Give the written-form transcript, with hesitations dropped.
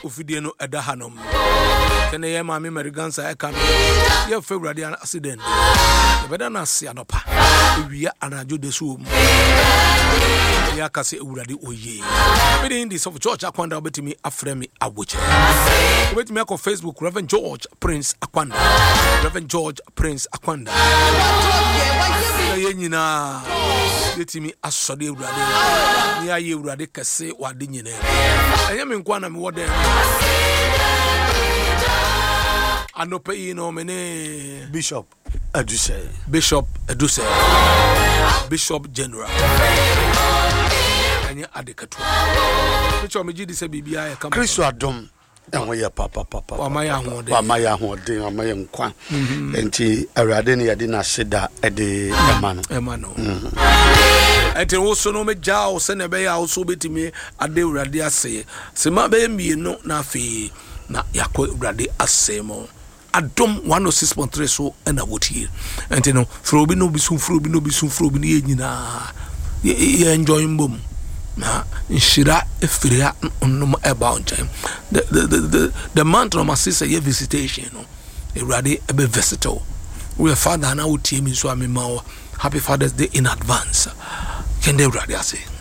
ofidie no ɛda hanom kene ye maame Americansa e kam ye February accident beda na ase anopa ewia anajo de so mu ya kase ewurade oye me in this of George Akwanda obetimi afremi awoche obetimi akọ Facebook Reverend George Prince Akwanda ye nyina yetimi asode ewurade ni aye ewurade kase wade nyina enye me nkwa na me wode anopa yi no mene Bishop Eduse Bishop General anya adekatu pecho meji di se bibia ya kama Kristo adom enwo ye papa wa maya hode wa maya nkwa enti awurade ne yade na seda ede emano enti wo so no meja wo se ne be ya wo so betimi ade awurade ase se ma be mienu na afi na yakọ awurade asemo Adom 106.3 so na wotie enti no frobi no bisu frobi ni nyina ye enjoy mbom na nshira efiria onnom about time the month of my sister ye visitation no Ewurade ebe visito we father na wotie mi so amema happy Father's Day in advance kende Ewurade ase